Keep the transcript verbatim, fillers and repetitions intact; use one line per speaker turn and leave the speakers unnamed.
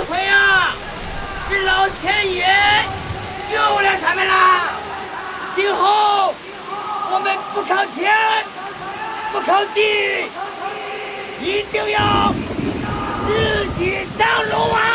亏啊！是老天爷救了他们啦！今后我们不靠天，不靠地，一定要自己上路啊！